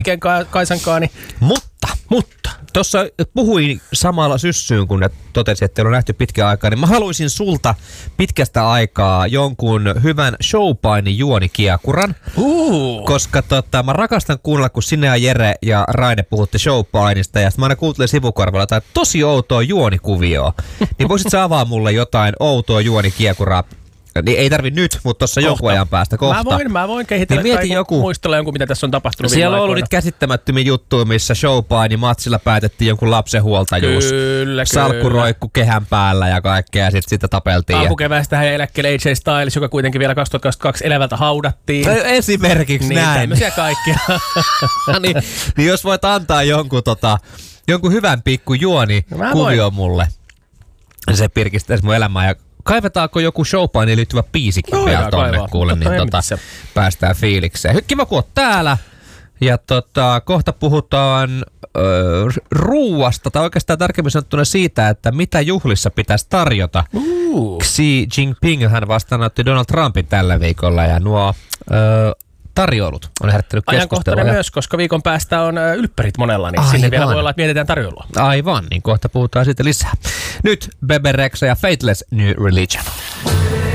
Kaisankaan. Niin. Mutta tuossa puhuin samalla syssyyn, kun totesin, että teillä on nähty pitkän aikaa, niin mä haluaisin sulta pitkästä aikaa jonkun hyvän showpainin juonikiekuran. Koska mä rakastan kuunnella, kun sinä ja Jere ja Raine puhutte showpainista, ja sitten mä aina kuuntelen sivukorvalla tai tosi outoa juonikuvioa. Niin voisit sä avaa mulle jotain outoa juonikiekuraa? Niin ei tarvi nyt, mutta tuossa jonkun ajan päästä kohta. Mä voin kehitellä niin muistella jonkun, mitä tässä on tapahtunut. Siellä on ollut niitä käsittämättömiä juttuja, missä showpaini matsilla päätettiin jonkun lapsenhuoltajuus. Kyllä. Salkkuroikku kehän päällä ja kaikkea, ja sitten sitä tapeltiin. Alkukeväästä hän eläkkeelle AJ Styles, joka kuitenkin vielä 2022 elävältä haudattiin. Esimerkiksi niin, näin. Tämmöisiä kaikkia. niin jos voit antaa jonkun hyvän pikku juoni kuvio mulle, se pirkistäisi mun elämää. Ja kaivetaanko joku showpainiin liittyvä biisikin vielä tonne kuule, niin päästään fiilikseen. Kiva kun oot täällä. Ja kohta puhutaan ruuasta, tai oikeastaan tarkemmin sanottuna siitä, että mitä juhlissa pitäisi tarjota. Xi Jinping hän vastaanotti Donald Trumpin tällä viikolla, ja nuo tarjoulut on herättänyt keskustelua. Ajankohtainen myös, koska viikon päästä on ylppärit monella, niin sinne vielä voi olla, että mietitään tarjoulua. Aivan, niin kohta puhutaan siitä lisää. Nyt Bebe Rexha ja Faithless New Religion.